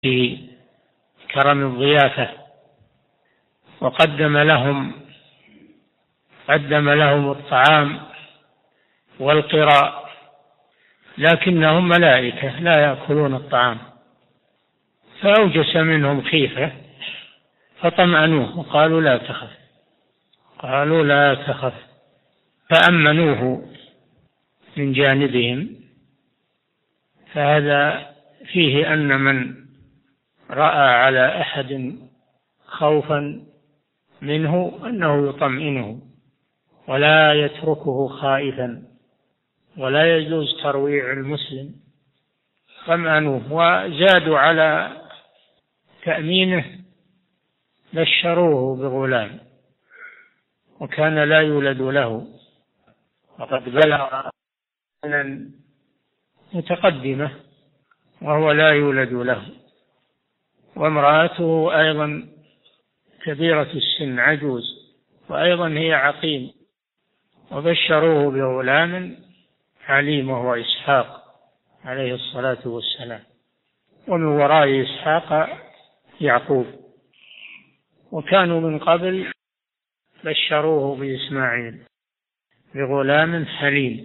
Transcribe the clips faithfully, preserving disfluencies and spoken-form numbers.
في كرم الضيافة، وقدم لهم قدم لهم الطعام والقراء، لكنهم ملائكة لا يأكلون الطعام، فأوجس منهم خيفة فطمأنوه وقالوا لا تخف قالوا لا تخف فأمنوه من جانبهم. فهذا فيه أن من رأى على أحد خوفا منه أنه يطمئنه ولا يتركه خائفا، ولا يجوز ترويع المسلم. طمأنوه وزادوا على تأمينه، بشروه بغلام وكان لا يولد له، وقد بلغ سنا متقدمة وهو لا يولد له، وامرأته أيضا كبيرة السن عجوز وأيضا هي عقيم، وبشروه بغلام عليم وهو إسحاق عليه الصلاة والسلام، ومن وراء إسحاق يعقوب. وكانوا من قبل بشروه بإسماعيل بغلام حليم.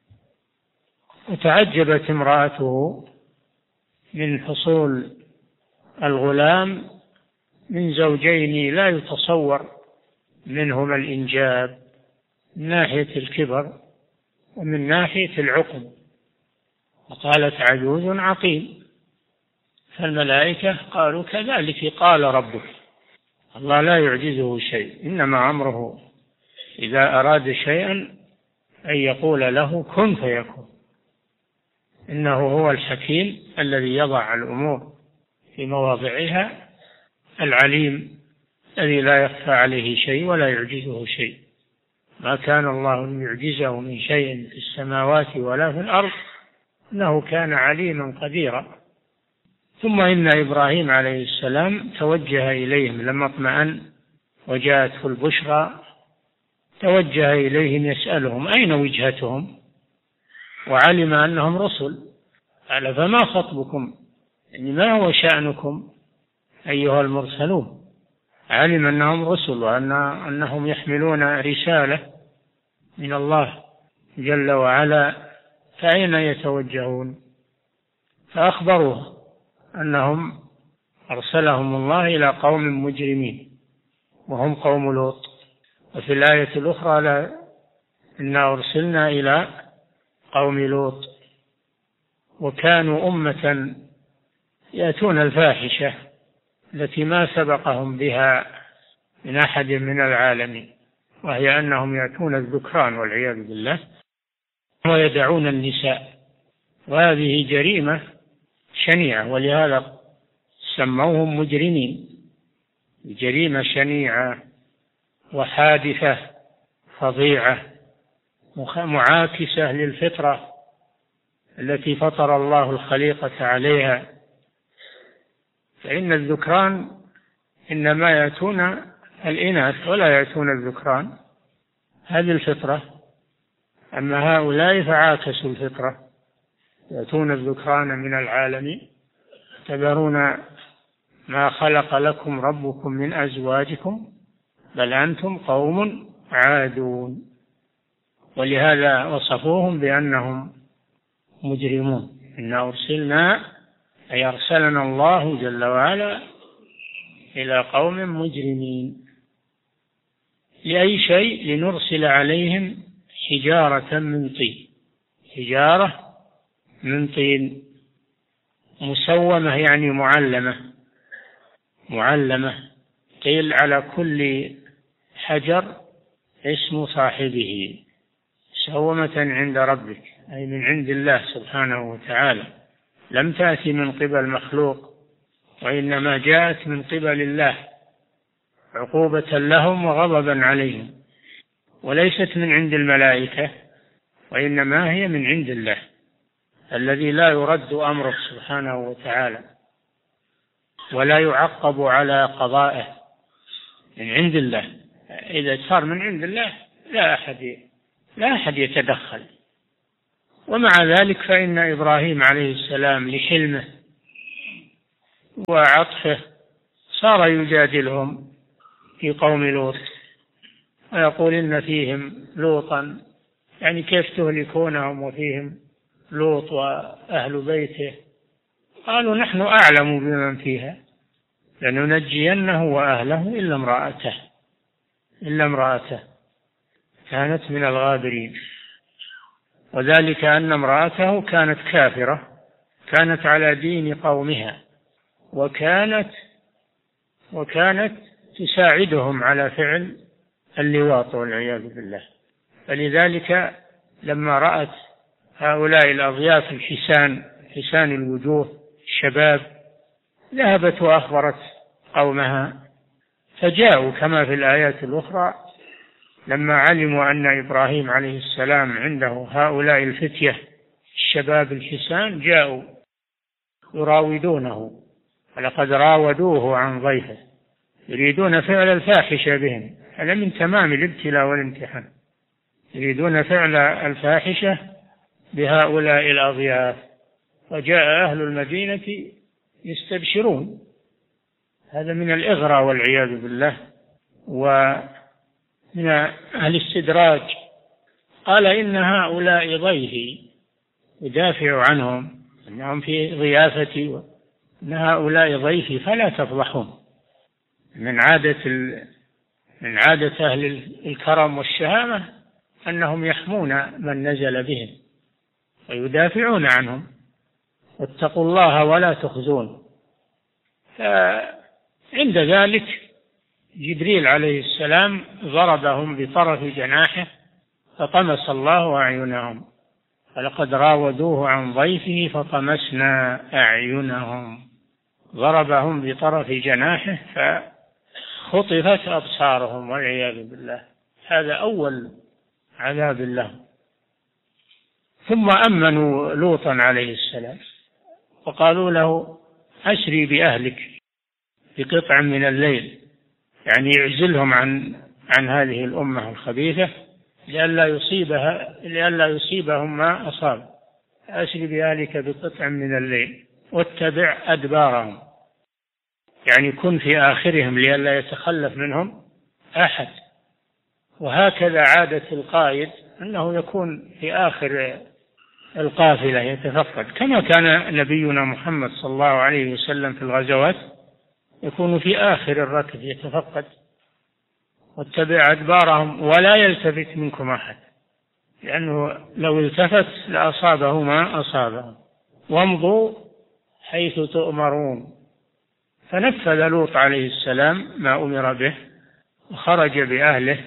وتعجبت امرأته من حصول الغلام من زوجين لا يتصور منهما الإنجاب من ناحية الكبر ومن ناحية العقم، وقالت عجوز عقيم. فالملائكة قالوا كذلك قال ربك، الله لا يعجزه شيء، إنما أمره إذا أراد شيئا أن يقول له كن فيكون، إنه هو الحكيم الذي يضع الأمور في مواضعها، العليم الذي لا يخفى عليه شيء ولا يعجزه شيء. ما كان الله ليعجزه من شيء في السماوات ولا في الأرض، إنه كان عليما قديرا. ثم إن إبراهيم عليه السلام توجه إليهم لما اطمأن وجاءته البشرى، توجه إليهم يسألهم أين وجهتهم، وعلم أنهم رسل. قال فما خطبكم، يعني ما هو شأنكم أيها المرسلون؟ علم أنهم رسل وأن أنهم يحملون رسالة من الله جل وعلا، فأين يتوجهون؟ فأخبروه أنهم أرسلهم الله إلى قوم مجرمين وهم قوم لوط. وفي الآية الأخرى لا إنا أرسلنا إلى قوم لوط. وكانوا أمة يأتون الفاحشة التي ما سبقهم بها من أحد من العالمين، وهي أنهم يأتون الذكران والعياذ بالله ويدعون النساء، وهذه جريمة شنيعة، ولهذا سموهم مجرمين. جريمة شنيعة وحادثة فظيعة معاكسة للفطرة التي فطر الله الخليقة عليها. فإن الذكران إنما يأتون الإناث ولا يأتون الذكران، هذه الفطرة. أما هؤلاء فعاكسوا الفطرة، يأتون الذكران من العالم، تذرون ما خلق لكم ربكم من أزواجكم بل أنتم قوم عادون. ولهذا وصفوهم بأنهم مجرمون. إنا أرسلنا أي أرسلنا الله جل وعلا إلى قوم مجرمين. لأي شيء؟ لنرسل عليهم حجارة من طين، حجارة من طين مسومة يعني معلمة، معلمة قيل على كل حجر اسم صاحبه، مسومة عند ربك أي من عند الله سبحانه وتعالى، لم تأتي من قبل مخلوق، وإنما جاءت من قبل الله عقوبة لهم وغضبا عليهم، وليست من عند الملائكة، وإنما هي من عند الله الذي لا يرد أمره سبحانه وتعالى ولا يعقب على قضائه، من عند الله. إذا صار من عند الله لا أحد لا أحد يتدخل. ومع ذلك فإن إبراهيم عليه السلام لحلمه وعطفه صار يجادلهم في قوم لوط ويقول إن فيهم لوطا، يعني كيف تهلكونهم وفيهم لوط وأهل بيته؟ قالوا نحن أعلم بمن فيها لننجينه وأهله إلا امرأته إلا امرأته كانت من الغابرين، وذلك أن امرأته كانت كافرة، كانت على دين قومها، وكانت وكانت تساعدهم على فعل اللواط والعياذ بالله. فلذلك لما رأت هؤلاء الأضياف الحسان حسان الوجوه الشباب ذهبت وأخبرت قومها، فجاءوا كما في الآيات الأخرى لما علموا أن إبراهيم عليه السلام عنده هؤلاء الفتية الشباب الحسان جاءوا يراودونه، ولقد راودوه عن ضيفه يريدون فعل الفاحشة بهم. هذا من تمام الابتلاء والامتحان، يريدون فعل الفاحشة بهؤلاء الأضياف. وجاء أهل المدينة يستبشرون، هذا من الإغراء والعياذ بالله ومن الاستدراج. قال إن هؤلاء ضيفي، يدافع عنهم أنهم في ضيافتي، إن هؤلاء ضيفي فلا تفضحون. من عادة من عادة أهل الكرم والشهامة أنهم يحمون من نزل بهم ويدافعون عنهم، واتقوا الله ولا تخزون. فعند ذلك جبريل عليه السلام ضربهم بطرف جناحه فطمس الله أعينهم، فلقد راودوه عن ضيفه فطمسنا أعينهم، ضربهم بطرف جناحه فخطفت أبصارهم والعياذ بالله. هذا أول عذاب لهم. ثم أمنوا لوطا عليه السلام وقالوا له أسري بأهلك بقطع من الليل، يعني يعزلهم عن عن هذه الأمة الخبيثة لئلا يصيبها لئلا يصيبهم ما أصاب. أسري بأهلك بقطع من الليل واتبع أدبارهم، يعني كن في آخرهم لئلا يتخلف منهم أحد. وهكذا عادة القائد أنه يكون في آخر القافلة يتفقد، كما كان نبينا محمد صلى الله عليه وسلم في الغزوات يكون في آخر الركب يتفقد. واتبع أدبارهم ولا يلتفت منكم أحد، لأنه لو التفت لأصابه ما أصابه. وامضوا حيث تؤمرون. فنفذ لوط عليه السلام ما أمر به وخرج بأهله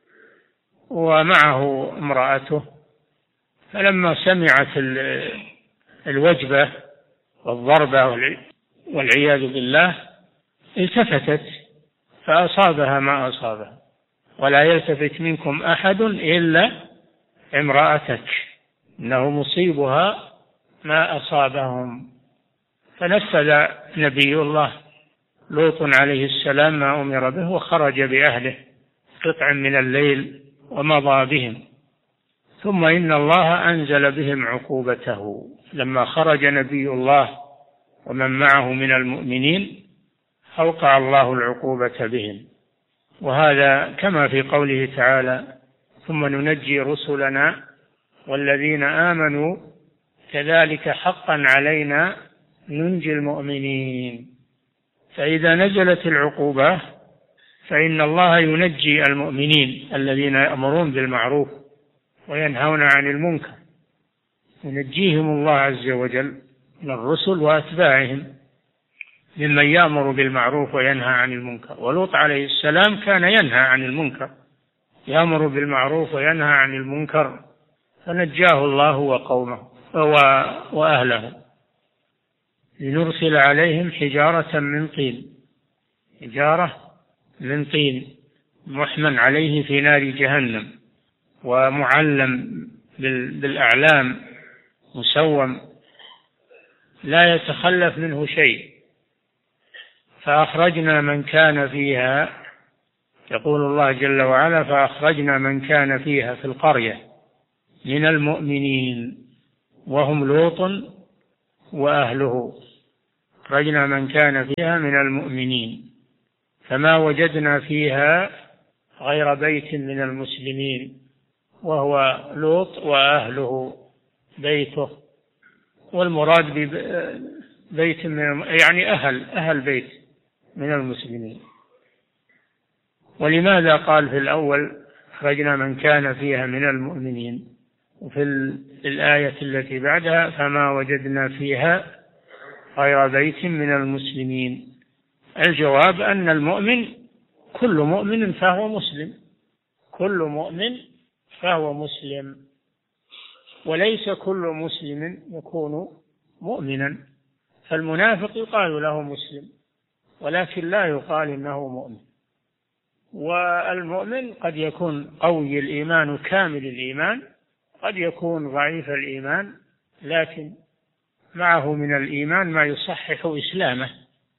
ومعه امرأته. فلما سمعت الوجبة والضربة والعياذ بالله التفتت فأصابها ما أصابها. ولا يلتفت منكم أحد إلا امرأتك إنه مصيبها ما أصابهم. فنفذ نبي الله لوط عليه السلام ما أمر به وخرج بأهله قطع من الليل ومضى بهم. ثم إن الله أنزل بهم عقوبته لما خرج نبي الله ومن معه من المؤمنين أوقع الله العقوبة بهم. وهذا كما في قوله تعالى ثم ننجي رسلنا والذين آمنوا كذلك حقا علينا ننجي المؤمنين. فإذا نزلت العقوبة فإن الله ينجي المؤمنين الذين يأمرون بالمعروف وينهون عن المنكر، ينجيهم الله عز وجل من الرسل وأتباعهم ممن يأمر بالمعروف وينهى عن المنكر. ولوط عليه السلام كان ينهى عن المنكر، يأمر بالمعروف وينهى عن المنكر، فنجاه الله وقومه وأهله. لنرسل عليهم حجارة من طين، حجارة من طين محمى عليه في نار جهنم ومعلم بالأعلام مسوم لا يتخلف منه شيء. فأخرجنا من كان فيها، يقول الله جل وعلا فأخرجنا من كان فيها في القرية من المؤمنين وهم لوط وأهله. أخرجنا من كان فيها من المؤمنين فما وجدنا فيها غير بيت من المسلمين، وهو لوط وأهله بيته، والمراد ببيت من يعني أهل أهل بيت من المسلمين. ولماذا قال في الأول أخرجنا من كان فيها من المؤمنين، وفي الآية التي بعدها فما وجدنا فيها غير بيت من المسلمين؟ الجواب أن المؤمن كل مؤمن فهو مسلم، كل مؤمن فهو مسلم، وليس كل مسلم يكون مؤمنا. فالمنافق يقال له مسلم ولكن لا يقال إنه مؤمن. والمؤمن قد يكون قوي الإيمان كامل الإيمان، قد يكون ضعيف الإيمان لكن معه من الإيمان ما يصحح إسلامه.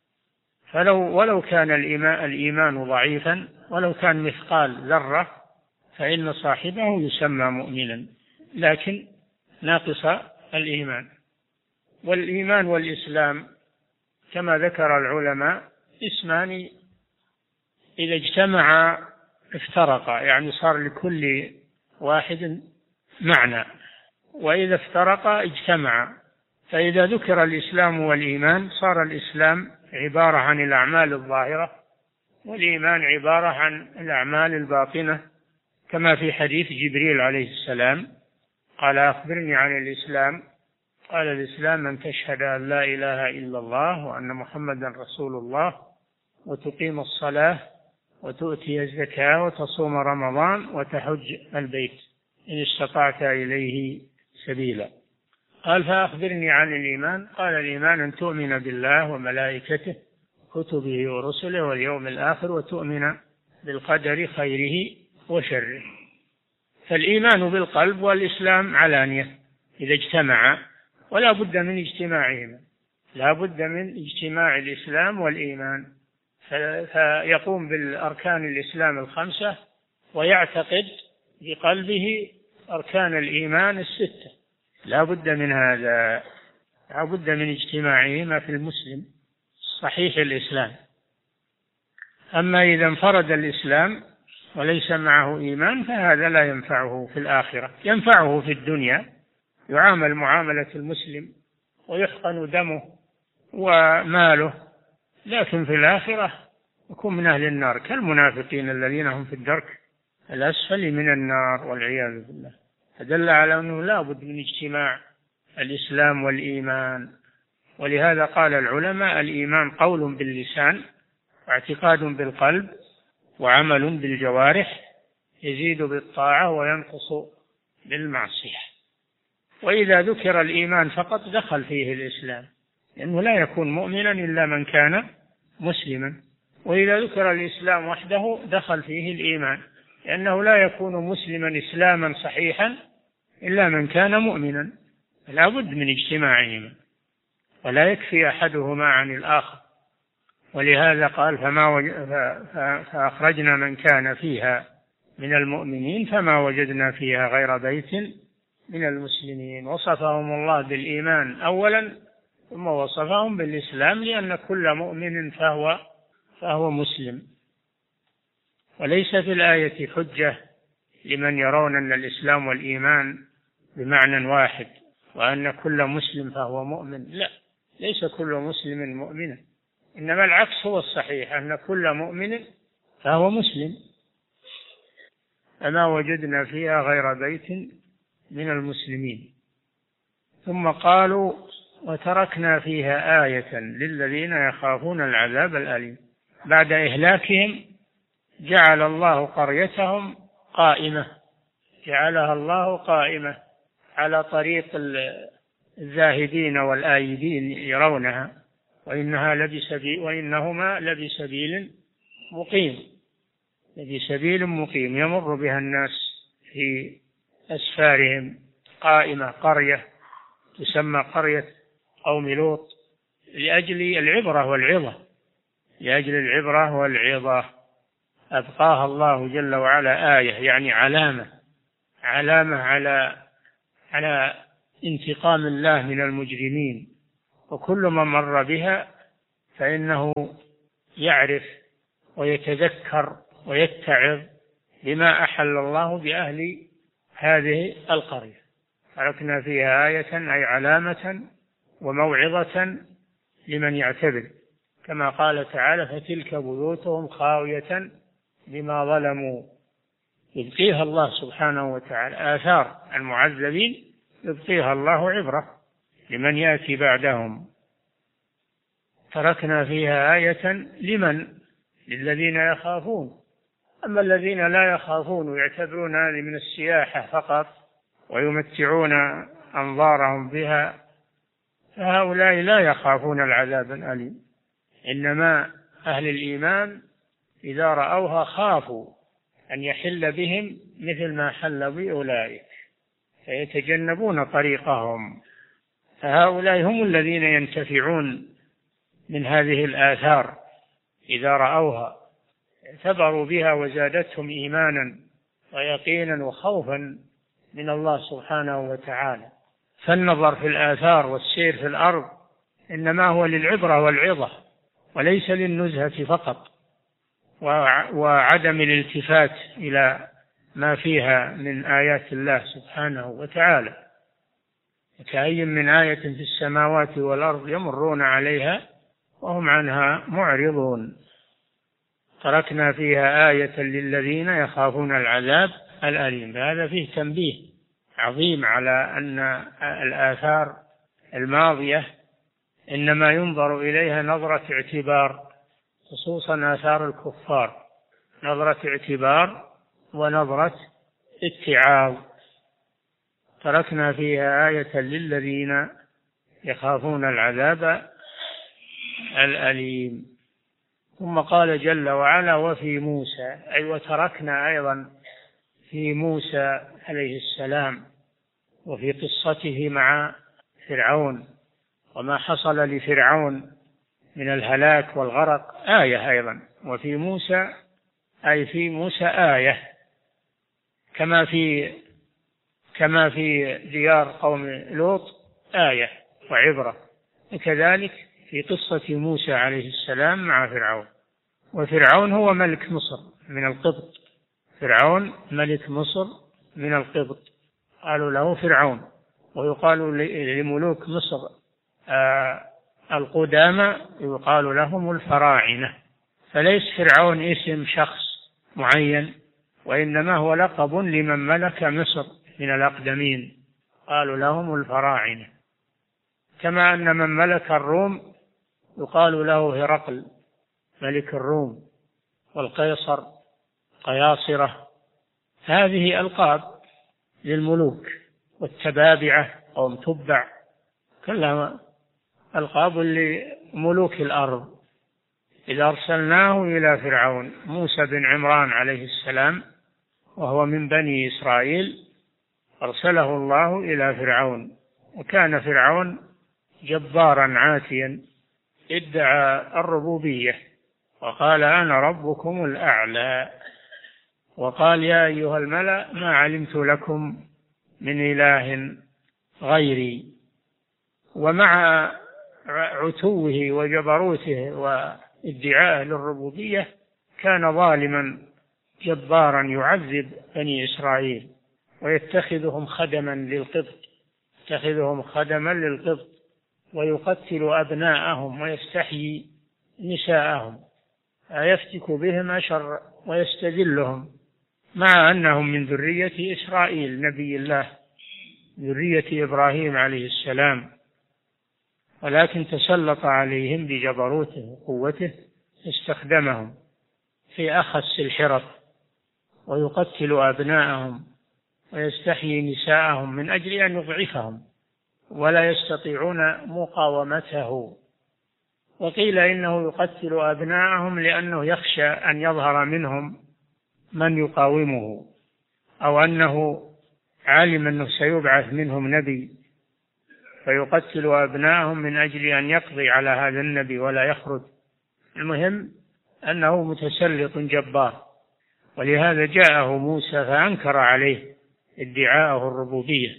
فلو ولو كان الإيمان, الإيمان ضعيفا، ولو كان مثقال ذرة، فإن صاحبه يسمى مؤمنا لكن ناقص الإيمان. والإيمان والإسلام كما ذكر العلماء اسمان إذا اجتمعا افترقا، يعني صار لكل واحد معنى، وإذا افترقا اجتمعا. فإذا ذكر الإسلام والإيمان صار الإسلام عبارة عن الأعمال الظاهرة، والإيمان عبارة عن الأعمال الباطنة، كما في حديث جبريل عليه السلام قال أخبرني عن الإسلام، قال الإسلام أن تشهد أن لا إله إلا الله وأن محمدا رسول الله وتقيم الصلاة وتؤتي الزكاة وتصوم رمضان وتحج البيت إن استطعت إليه سبيلا. قال فأخبرني عن الإيمان، قال الإيمان أن تؤمن بالله وملائكته كتبه ورسله واليوم الآخر وتؤمن بالقدر خيره وشره. فالإيمان بالقلب والإسلام علانية إذا اجتمعا، ولا بد من اجتماعهما، لا بد من اجتماع الإسلام والإيمان. فيقوم بالأركان الإسلام الخمسة ويعتقد بقلبه أركان الإيمان الستة، لا بد من هذا، لا بد من اجتماعهما في المسلم صحيح الإسلام. أما إذا انفرد الإسلام وليس معه إيمان فهذا لا ينفعه في الآخرة، ينفعه في الدنيا، يعامل معاملة المسلم ويحقن دمه وماله، لكن في الآخرة يكون من أهل النار كالمنافقين الذين هم في الدرك الأسفل من النار والعياذ بالله. فدل على أنه لا بد من اجتماع الإسلام والإيمان. ولهذا قال العلماء الإيمان قول باللسان واعتقاد بالقلب وعمل بالجوارح، يزيد بالطاعة وينقص بالمعصية. وإذا ذكر الإيمان فقط دخل فيه الإسلام، لأنه لا يكون مؤمنا إلا من كان مسلما. وإذا ذكر الإسلام وحده دخل فيه الإيمان، لأنه لا يكون مسلما إسلاما صحيحا إلا من كان مؤمنا، لا بد من اجتماعهما ولا يكفي أحدهما عن الآخر. ولهذا قال فما وج... فأخرجنا من كان فيها من المؤمنين فما وجدنا فيها غير بيت من المسلمين. وصفهم الله بالإيمان أولا ثم وصفهم بالإسلام، لأن كل مؤمن فهو فهو مسلم. وليس في الآية حجة لمن يرون أن الإسلام والإيمان بمعنى واحد وأن كل مسلم فهو مؤمن، لا، ليس كل مسلم مؤمنا، إنما العكس هو الصحيح، أن كل مؤمن فهو مسلم. فما وجدنا فيها غير بيت من المسلمين. ثم قالوا وتركنا فيها آية للذين يخافون العذاب الأليم. بعد إهلاكهم جعل الله قريتهم قائمة، جعلها الله قائمة على طريق الزاهدين والآيدين يرونها، وإنها لبسبيل وإنهما لبسبيل مقيم، لبسبيل مقيم يمر بها الناس في أسفارهم، قائمة قرية تسمى قرية قوم لوط لأجل العبرة والعظة، لأجل العبرة والعظة أبقاها الله جل وعلا آية، يعني علامة علامة على على انتقام الله من المجرمين، وكل من مر بها فإنه يعرف ويتذكر ويتعظ بما أحل الله بأهل هذه القرية. تركنا فيها آية أي علامة وموعظة لمن يعتبر، كما قال تعالى: فتلك بيوتهم خاوية بما ظلموا. يبقيها الله سبحانه وتعالى، آثار المعذبين يبقيها الله عبرة لمن يأتي بعدهم. تركنا فيها آية لمن؟ للذين يخافون. أما الذين لا يخافون ويعتبرون هذه من السياحة فقط ويمتعون أنظارهم بها، فهؤلاء لا يخافون العذاب الأليم. إنما أهل الإيمان إذا رأوها خافوا أن يحل بهم مثل ما حل بأولئك، فيتجنبون طريقهم. فهؤلاء هم الذين ينتفعون من هذه الآثار إذا رأوها، اعتبروا بها وزادتهم إيمانا ويقينا وخوفا من الله سبحانه وتعالى. فالنظر في الآثار والسير في الأرض إنما هو للعبرة والعظة، وليس للنزهة فقط وعدم الالتفات إلى ما فيها من آيات الله سبحانه وتعالى. كأي من آية في السماوات والأرض يمرون عليها وهم عنها معرضون. تركنا فيها آية للذين يخافون العذاب الأليم. هذا فيه تنبيه عظيم على أن الآثار الماضية إنما ينظر إليها نظرة اعتبار، خصوصا آثار الكفار، نظرة اعتبار ونظرة اتعاظ. تركنا فيها آية للذين يخافون العذاب الأليم. ثم قال جل وعلا: وفي موسى، أي وتركنا أيضا في موسى عليه السلام وفي قصته مع فرعون وما حصل لفرعون من الهلاك والغرق آية أيضا. وفي موسى أي في موسى آية، كما في كما في ديار قوم لوط آية وعبرة، وكذلك في قصة موسى عليه السلام مع فرعون. وفرعون هو ملك مصر من القبط، فرعون ملك مصر من القبط، قالوا له فرعون. ويقال لملوك مصر آه القدامى يقال لهم الفراعنة. فليس فرعون اسم شخص معين، وإنما هو لقب لمن ملك مصر من الأقدمين، قالوا لهم الفراعنة. كما أن من ملك الروم يقال له هرقل ملك الروم، والقيصر قياصرة. هذه ألقاب للملوك، والتبابعة قوم تبع، كلها ألقاب لملوك الأرض. إذا أرسلناه إلى فرعون، موسى بن عمران عليه السلام وهو من بني إسرائيل، أرسله الله إلى فرعون، وكان فرعون جبارا عاتيا ادعى الربوبية وقال: أنا ربكم الأعلى، وقال: يا أيها الملأ ما علمت لكم من إله غيري. ومع عتوه وجبروته وادعائه للربوبية كان ظالما جبارا يعذب بني إسرائيل ويتخذهم خدما للقبط يتخذهم خدما للقبط ويقتل أبناءهم ويستحيي نساءهم، يفتك بهم أشر ويستذلهم، مع أنهم من ذرية إسرائيل نبي الله، ذرية إبراهيم عليه السلام، ولكن تسلط عليهم بجبروته وقوته، استخدمهم في أخس الحرف ويقتل أبناءهم ويستحيي نساءهم من أجل أن يضعفهم ولا يستطيعون مقاومته. وقيل إنه يقتل أبناءهم لأنه يخشى أن يظهر منهم من يقاومه، أو أنه علم أنه سيبعث منهم نبي فيقتل أبناءهم من أجل أن يقضي على هذا النبي ولا يخرج. المهم أنه متسلط جبار، ولهذا جاءه موسى فأنكر عليه ادعاءه الربوبية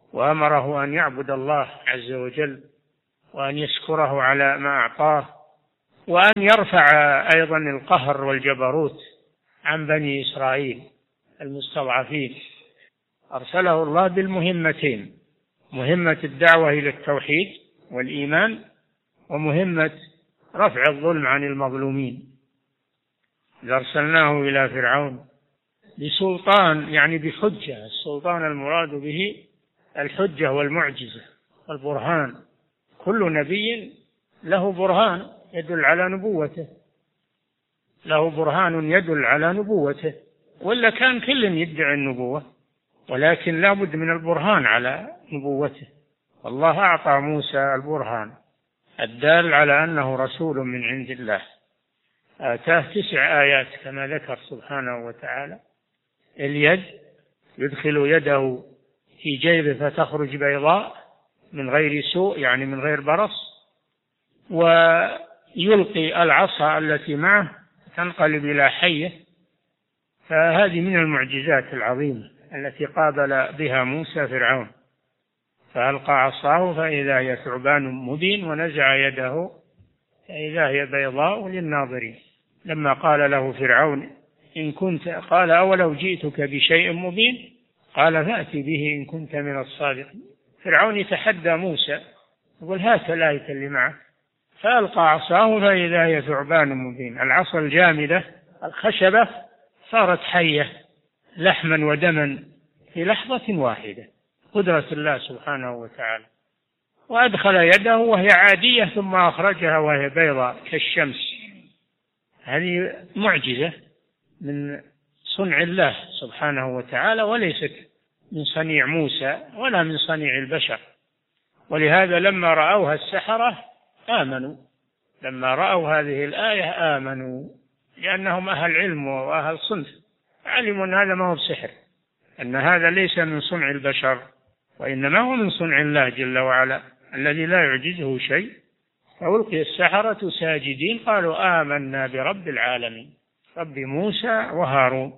وأمره أن يعبد الله عز وجل وأن يشكره على ما أعطاه وأن يرفع أيضا القهر والجبروت عن بني إسرائيل المستضعفين. أرسله الله بالمهمتين: مهمة الدعوة إلى التوحيد والإيمان، ومهمة رفع الظلم عن المظلومين. أرسلناه إلى فرعون بسلطان، يعني بحجة. السلطان المراد به الحجة والمعجزة والبرهان. كل نبي له برهان يدل على نبوته، له برهان يدل على نبوته، ولا كان كل يدعي النبوة، ولكن لا بد من البرهان على نبوته. والله أعطى موسى البرهان الدال على أنه رسول من عند الله. آتاه تسع آيات كما ذكر سبحانه وتعالى: اليد، يدخل يده في جيبه فتخرج بيضاء من غير سوء، يعني من غير برص، ويلقي العصا التي معه تنقلب إلى حية. فهذه من المعجزات العظيمة التي قابل بها موسى فرعون. فألقى عصاه فإذا هي ثعبان مبين، ونزع يده فإذا هي بيضاء للناظرين. لما قال له فرعون: إن كنت قال أولو جئتك بشيء مبين، قال فأتي به إن كنت من الصادقين. فرعون يتحدى موسى، يقول: هات الآية اللي معك. فألقى عصاه فإذا هي ثعبان مبين. العصا الجامدة الخشبة صارت حية لحما ودما في لحظة واحدة، قدرة الله سبحانه وتعالى. وأدخل يده وهي عادية ثم أخرجها وهي بيضاء كالشمس. هذه معجزة من صنع الله سبحانه وتعالى، وليست من صنيع موسى ولا من صنيع البشر. ولهذا لما رأوها السحرة آمنوا، لما رأوا هذه الآية آمنوا، لأنهم أهل علم وأهل صنف، علموا أن هذا ما هو بسحر، أن هذا ليس من صنع البشر، وإنما هو من صنع الله جل وعلا الذي لا يعجزه شيء. فألقي السحرة ساجدين قالوا آمنا برب العالمين، رب موسى وهارون.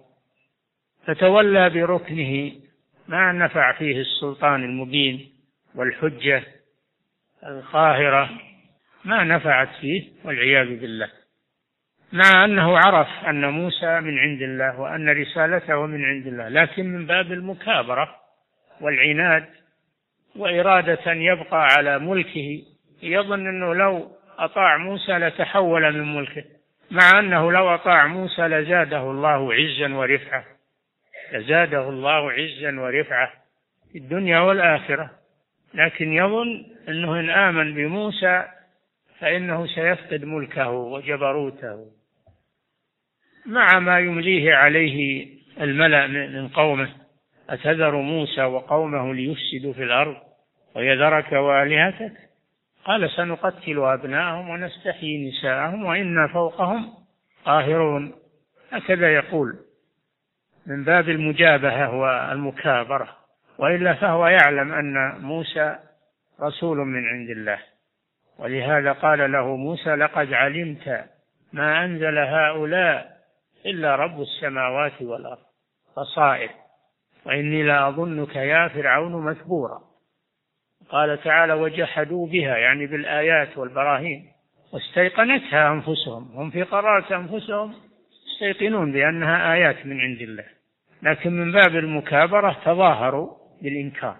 فتولى بركنه، ما نفع فيه السلطان المبين والحجة القاهرة، ما نفعت فيه والعياذ بالله، مع أنه عرف أن موسى من عند الله وأن رسالته من عند الله، لكن من باب المكابرة والعناد وإرادة يبقى على ملكه، يظن أنه لو أطاع موسى لتحول من ملكه، مع أنه لو أطاع موسى لزاده الله عزا ورفعة، لزاده الله عزا ورفعة في الدنيا والآخرة. لكن يظن أنه إن آمن بموسى فإنه سيفقد ملكه وجبروته، مع ما يمليه عليه الملأ من قومه: أتذر موسى وقومه ليفسدوا في الأرض ويذرك وآلهتك؟ قال: سنقتل أبناءهم ونستحيي نساءهم وإنا فوقهم قاهرون. هكذا يقول من باب المجابهة والمكابرة، وإلا فهو يعلم أن موسى رسول من عند الله. ولهذا قال له موسى: لقد علمت ما أنزل هؤلاء إلا رب السماوات والأرض بصائر وإني لأظنك يا فرعون مثبورا. قال تعالى: وجحدوا بها، يعني بالآيات والبراهين، واستيقنتها أنفسهم، هم في قرارة أنفسهم يستيقنون بأنها آيات من عند الله، لكن من باب المكابرة تظاهروا بالإنكار.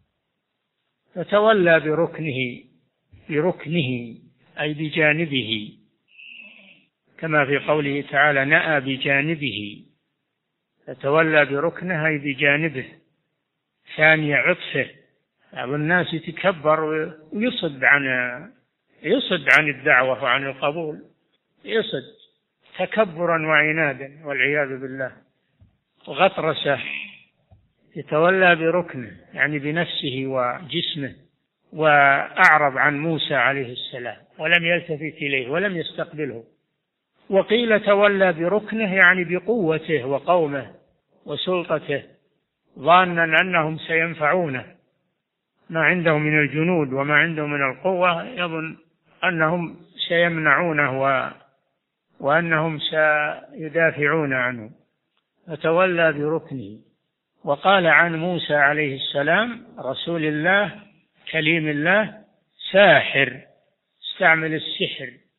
فتولى بركنه، بركنه أي بجانبه، كما في قوله تعالى: نأى بجانبه. فتولى بركنه أي بجانبه، ثاني عطفه. بعض الناس يتكبر ويصد عن يصد عن الدعوة وعن القبول، يصد تكبرا وعنادا والعياذ بالله وغطرسة. يتولى بركنه يعني بنفسه وجسمه، وأعرض عن موسى عليه السلام ولم يلتفت إليه ولم يستقبله. وقيل تولى بركنه يعني بقوته وقومه وسلطته، ظانا أنهم سينفعونه، ما عنده من الجنود وما عنده من القوة، يظن أنهم سيمنعونه و... وأنهم سيدافعون عنه. فتولى بركنه. وقال عن موسى عليه السلام رسول الله كليم الله: ساحر، استعمل السحر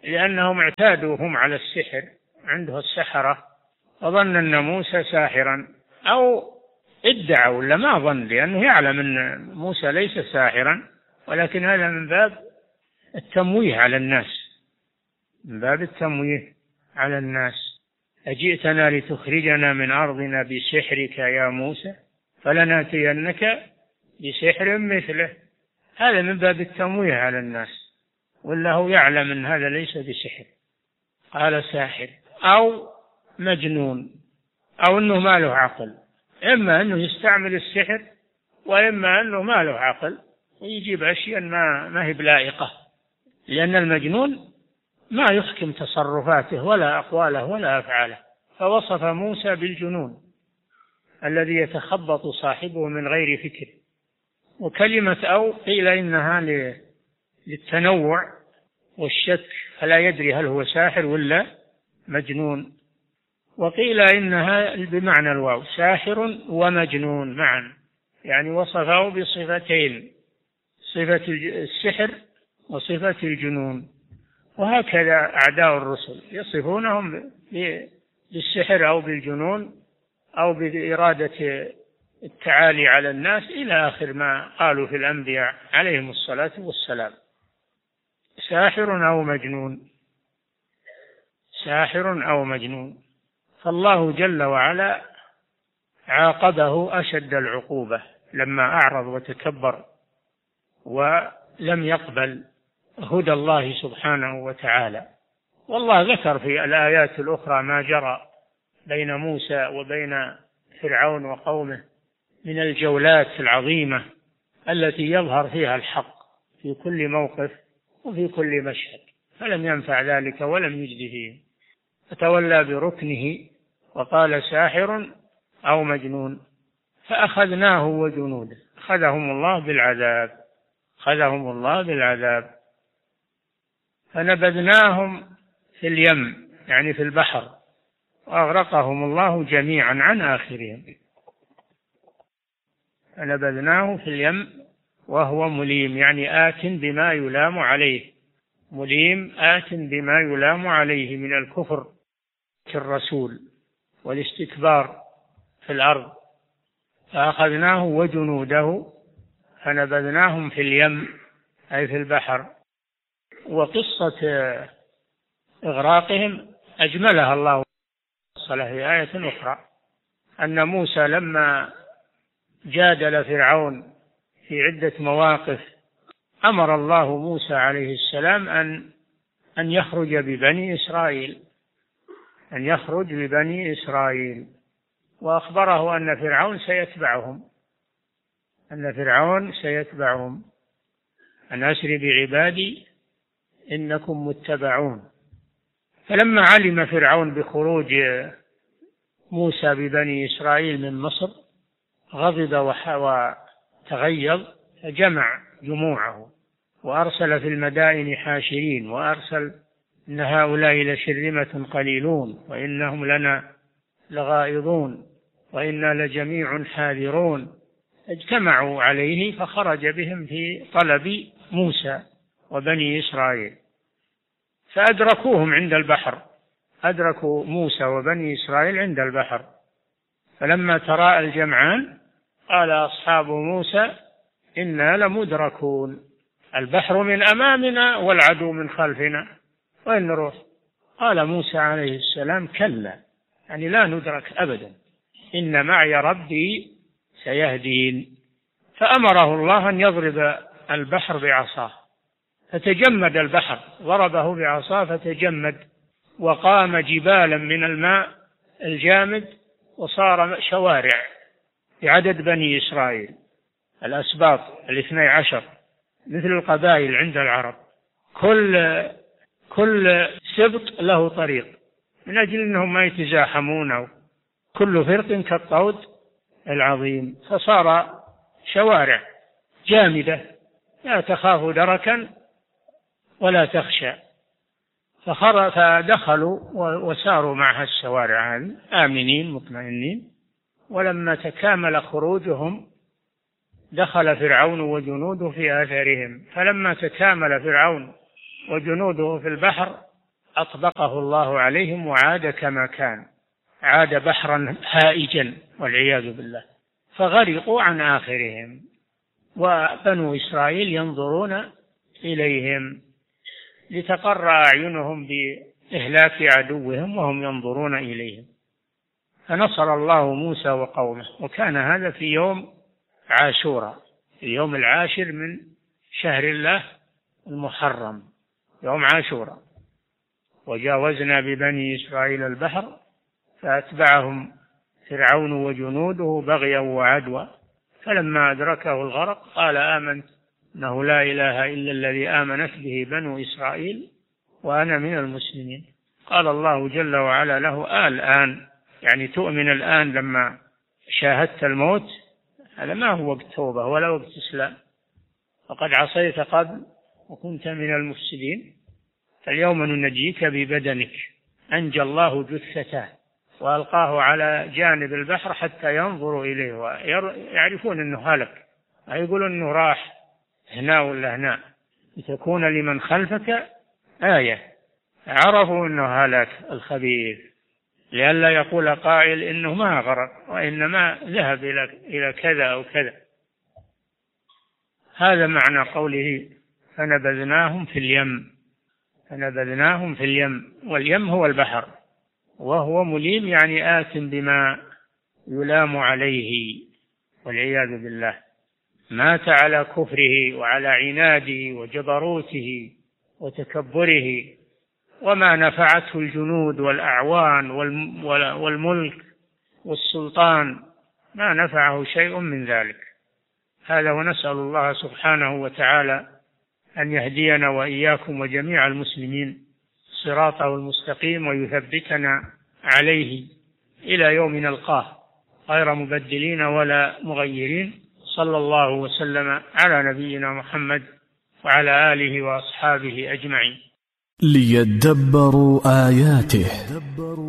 لأنهم اعتادوا هم على السحر، عنده السحرة، وظن أن موسى ساحرا، أو ادعوا ولا ما ظن، لأنه يعلم أن موسى ليس ساحرا، ولكن هذا من باب التمويه على الناس، من باب التمويه على الناس. أجئتنا لتخرجنا من أرضنا بسحرك يا موسى فلنأتينك بسحر مثله. هذا من باب التمويه على الناس، ولا هو يعلم أن هذا ليس بسحر. قال ساحر أو مجنون، أو أنه ما له عقل، إما أنه يستعمل السحر، وإما أنه ما له عقل ويجيب أشياء ما, ما هي بلائقة، لأن المجنون ما يحكم تصرفاته ولا أقواله ولا أفعاله. فوصف موسى بالجنون الذي يتخبط صاحبه من غير فكر. وكلمة أو قيل إنها للتنوع والشك، فلا يدري هل هو ساحر ولا مجنون. وقيل إنها بمعنى الواو، ساحر ومجنون معا، يعني وصفه بصفتين، صفة السحر وصفة الجنون. وهكذا أعداء الرسل يصفونهم بالسحر أو بالجنون أو بإرادة التعالي على الناس إلى آخر ما قالوا في الأنبياء عليهم الصلاة والسلام. ساحر أو مجنون، ساحر أو مجنون. فالله جل وعلا عاقبه أشد العقوبة لما أعرض وتكبر ولم يقبل هدى الله سبحانه وتعالى. والله ذكر في الآيات الأخرى ما جرى بين موسى وبين فرعون وقومه من الجولات العظيمة التي يظهر فيها الحق في كل موقف وفي كل مشهد، فلم ينفع ذلك ولم يجد فيه، فتولى بركنه وقال ساحر أو مجنون، فأخذناه وجنوده، أخذهم الله بالعذاب، أخذهم الله بالعذاب فنبذناهم في اليم، يعني في البحر، وأغرقهم الله جميعا عن آخرهم. فنبذناه في اليم وهو مليم، يعني آت بما يلام عليه، مليم آت بما يلام عليه من الكفر كالرسول والاستكبار في الأرض. فأخذناه وجنوده فنبذناهم في اليم أي في البحر. وقصة إغراقهم أجملها الله في آية أخرى، أن موسى لما جادل فرعون في عدة مواقف أمر الله موسى عليه السلام أن أن يخرج ببني إسرائيل، أن يخرج ببني إسرائيل، وأخبره أن فرعون سيتبعهم، أن فرعون سيتبعهم، أن أسر بعبادي إنكم متبعون. فلما علم فرعون بخروج موسى ببني إسرائيل من مصر غضب وتغيظ، فجمع جموعه وأرسل في المدائن حاشرين، وأرسل إن هؤلاء لشرذمة قليلون وإنهم لنا لغائظون وإنا لجميع حاذرون. اجتمعوا عليه فخرج بهم في طلب موسى وبني إسرائيل، فأدركوهم عند البحر، أدركوا موسى وبني إسرائيل عند البحر. فلما تراءى الجمعان قال أصحاب موسى إنا لمدركون، البحر من أمامنا والعدو من خلفنا، وين نروح؟ قال موسى عليه السلام كلا، يعني لا ندرك أبدا، إن معي ربي سيهدين. فأمره الله أن يضرب البحر بعصاه فتجمد البحر، ضربه بعصاه فتجمد وقام جبالا من الماء الجامد، وصار شوارع بعدد بني إسرائيل الأسباط الاثني عشر مثل القبائل عند العرب، كل كل سبط له طريق من أجل أنهم ما يتزاحمون، كل فرق كالطود العظيم. فصار شوارع جامدة لا تخاف دركا ولا تخشى، فدخلوا وساروا معها الشوارع هذه آمنين مطمئنين. ولما تكامل خروجهم دخل فرعون وجنوده في آثارهم، فلما تكامل فرعون وجنوده في البحر أطبقه الله عليهم وعاد كما كان، عاد بحرا هائجا والعياذ بالله، فغرقوا عن آخرهم، وبنو إسرائيل ينظرون إليهم لتقر أعينهم بإهلاك عدوهم وهم ينظرون إليهم. فنصر الله موسى وقومه، وكان هذا في يوم عاشوراء، في اليوم العاشر من شهر الله المحرم، يوم عاشوراء. وجاوزنا ببني إسرائيل البحر فأتبعهم فرعون وجنوده بغيا وعدوى، فلما أدركه الغرق قال آمنت أنه لا إله إلا الذي آمنت به بنو إسرائيل وأنا من المسلمين. قال الله جل وعلا له الآن، يعني تؤمن الآن لما شاهدت الموت؟ هذا ما هو وقت توبة ولا وقت إسلام، فقد عصيت قبل وكنت من المفسدين، فاليوم ننجيك ببدنك. أنجى الله جثته وألقاه على جانب البحر حتى ينظروا إليه ويعرفون أنه هلك، يقولون أنه راح هنا ولا هنا، لتكون لمن خلفك آية. عرفوا أنه هلك الخبيث، لئلا يقول قائل إنه ما غرق وإنما ذهب إلى كذا أو كذا. هذا معنى قوله فنبذناهم في اليم، فنبذناهم في اليم، واليم هو البحر، وهو مليم يعني آت بما يلام عليه والعياذ بالله. مات على كفره وعلى عناده وجبروته وتكبره، وما نفعته الجنود والأعوان والملك والسلطان، ما نفعه شيء من ذلك. هذا ونسأل الله سبحانه وتعالى أن يهدينا وإياكم وجميع المسلمين صراطه المستقيم، ويثبتنا عليه إلى يوم نلقاه غير مبدلين ولا مغيرين. صلى الله وسلم على نبينا محمد وعلى آله وأصحابه أجمعين. ليدبروا آياته.